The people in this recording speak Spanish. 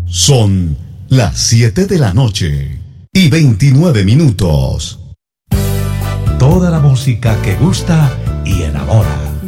Son las 7 de la noche y 29 minutos. Toda la música que gusta y enamora.